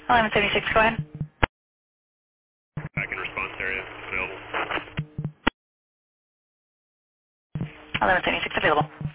1176, go ahead. Back in response area, available. 1176 available.